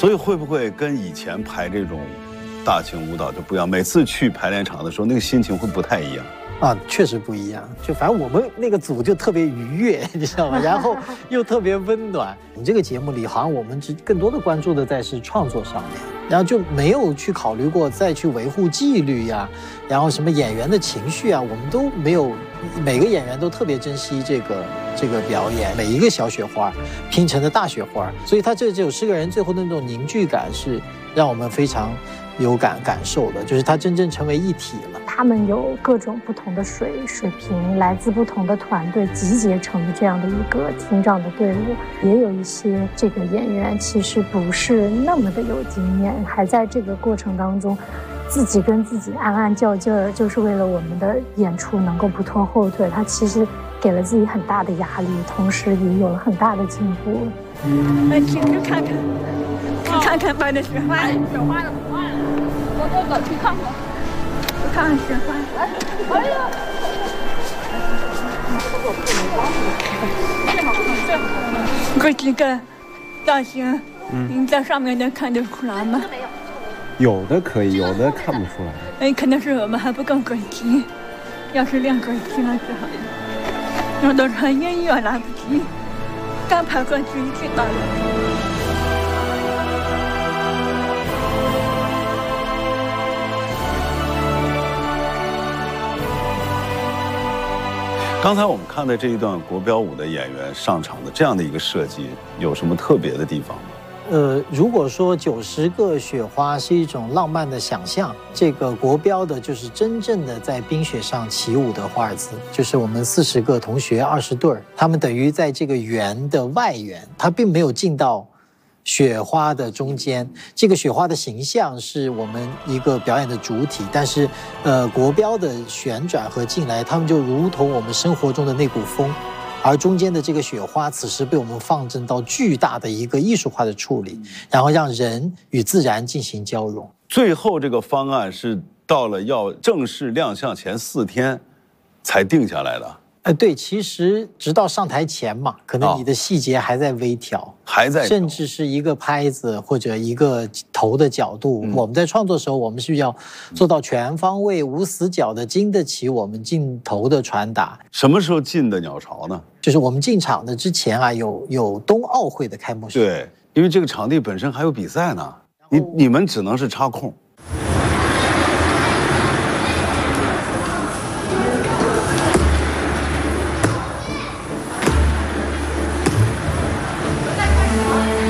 所以会不会跟以前排这种大型舞蹈就不一样？每次去排练场的时候，那个心情会不太一样。 啊，确实不一样。就反正我们那个组就特别愉悦，你知道吗？然后又特别温暖。你这个节目里，好像我们更多的关注的在是创作上面，然后就没有去考虑过再去维护纪律呀，然后什么演员的情绪啊，我们都没有。每个演员都特别珍惜这个表演，每一个小雪花拼成的大雪花，所以他这9个人最后的那种凝聚感是让我们非常有感受的，就是他真正成为一体了。 他们有各种不同的水平，来自不同的团队集结成的这样的一个听障的队伍，也有一些这个演员其实不是那么的有经验，还在这个过程当中自己跟自己暗暗较劲儿，就是为了我们的演出能够不拖后腿。他其实给了自己很大的压力，同时也有了很大的进步。 请去看看，看看白的雪花，雪花的图案，我去看看，看看雪花。哎呀！这几个造型，你在上面能看得出来吗？ 有的可以，有的看不出来。 哎，可能是我们还不够轨迹，要是练轨迹了就好了。有的人音乐来不及，刚爬过去就到了。 刚才我们看的这一段国标舞的演员上场的这样的一个设计，有什么特别的地方吗？ 如果说90个雪花是一种浪漫的想象，这个国标的就是真正的在冰雪上起舞的华尔兹，就是我们40个同学20对儿，他们等于在这个圆的外缘，他并没有进到雪花的中间。这个雪花的形象是我们一个表演的主体，但是国标的旋转和进来，他们就如同我们生活中的那股风。而中间的这个雪花，此时被我们放置到巨大的一个艺术化的处理，然后让人与自然进行交融。 最后这个方案是到了要正式亮相前4天才定下来的。 对，其实直到上台前嘛，可能你的细节还在微调， 还在， 甚至是一个拍子或者一个头的角度。我们在创作的时候，我们是要做到全方位、无死角的经得起我们镜头的传达。 什么时候进的鸟巢呢？ 就是我们进场的之前啊，有冬奥会的开幕式。 对，因为这个场地本身还有比赛呢，你们只能是插空。